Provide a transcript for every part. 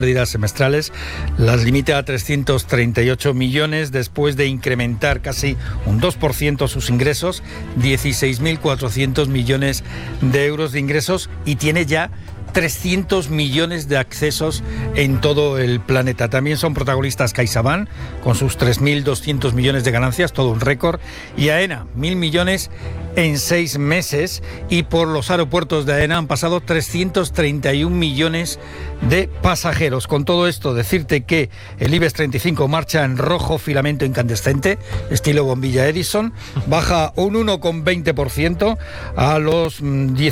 pérdidas semestrales, las limita a 338 millones después de incrementar casi un 2% sus ingresos, 16.400 millones de euros de ingresos, y tiene ya 300 millones de accesos en todo el planeta. También son protagonistas CaixaBank, con sus 3.200 millones de ganancias, todo un récord, y AENA, 1.000 millones en 6 meses, y por los aeropuertos de AENA han pasado 331 millones de pasajeros. Con todo esto, decirte que el IBEX 35 marcha en rojo filamento incandescente, estilo bombilla Edison, baja un 1,20% a los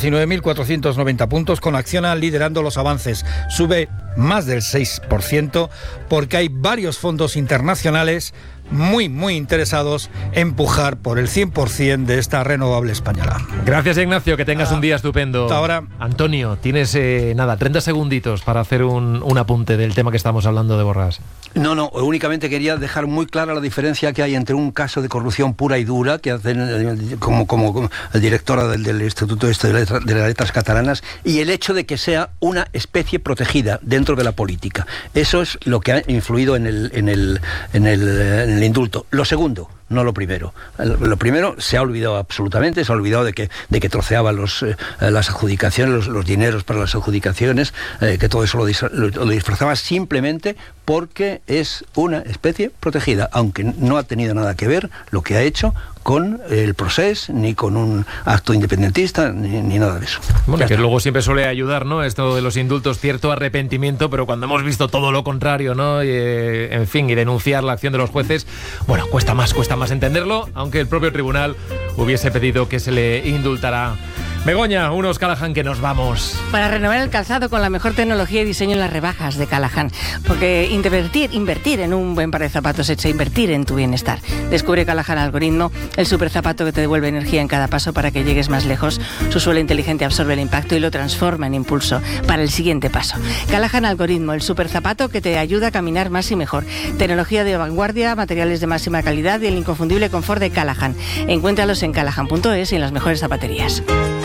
19.490 puntos, con Acciona liderando los avances, sube más del 6%, porque hay varios fondos internacionales muy interesados en empujar por el 100% de esta renovable española. Gracias, Ignacio, que tengas un día estupendo. Hasta ahora. Antonio, tienes 30 segunditos para hacer un apunte del tema que estamos hablando de Borràs. No, únicamente quería dejar muy clara la diferencia que hay entre un caso de corrupción pura y dura que hacen como directora del Instituto de las Letras Catalanas, y el hecho de que sea una especie protegida dentro de la política. Eso es lo que ha influido en el indulto. Lo segundo, no lo primero. Lo primero se ha olvidado absolutamente, se ha olvidado de que troceaba las adjudicaciones, los dineros para las adjudicaciones, que todo eso lo disfrazaba simplemente porque es una especie protegida, aunque no ha tenido nada que ver lo que ha hecho con el proceso, ni con un acto independentista, ni nada de eso. Bueno, que luego siempre suele ayudar, ¿no?, esto de los indultos, cierto arrepentimiento, pero cuando hemos visto todo lo contrario, ¿no?, y denunciar la acción de los jueces, bueno, cuesta más entenderlo, aunque el propio tribunal hubiese pedido que se le indultara. Begoña, unos Callahan que nos vamos. Para renovar el calzado con la mejor tecnología y diseño en las rebajas de Callahan. Porque invertir en un buen par de zapatos es invertir en tu bienestar. Descubre Callahan Algoritmo, el super zapato que te devuelve energía en cada paso para que llegues más lejos. Su suela inteligente absorbe el impacto y lo transforma en impulso para el siguiente paso. Callahan Algoritmo, el super zapato que te ayuda a caminar más y mejor. Tecnología de vanguardia, materiales de máxima calidad y el inconfundible confort de Callahan. Encuéntralos en callahan.es y en las mejores zapaterías.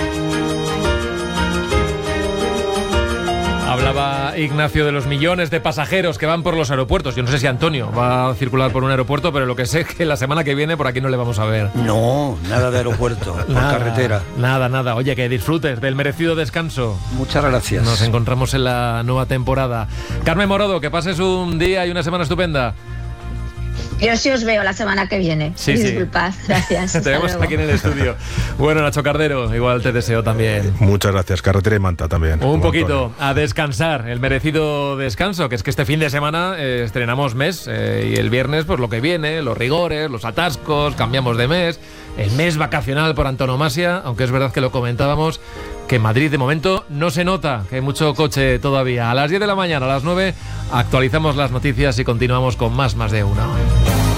Hablaba Ignacio de los millones de pasajeros que van por los aeropuertos. Yo no sé si Antonio va a circular por un aeropuerto, pero lo que sé es que la semana que viene por aquí no le vamos a ver. No, nada de aeropuerto, por carretera. Nada. Oye, que disfrutes del merecido descanso. Muchas gracias. Nos encontramos en la nueva temporada. Carmen Morodo, que pases un día y una semana estupenda. Yo sí os veo la semana que viene. Sí. Disculpad, gracias. Te vemos aquí en el estudio. Bueno, Nacho Cardero, igual te deseo también. Muchas gracias. Carretera y manta también. Un poquito, Antonio. A descansar, el merecido descanso, que es que este fin de semana estrenamos mes, y el viernes pues lo que viene, los rigores, los atascos, cambiamos de mes, el mes vacacional por antonomasia, aunque es verdad que lo comentábamos, que en Madrid de momento no se nota, que hay mucho coche todavía. A las 10 de la mañana, a las 9, actualizamos las noticias y continuamos con más de uno.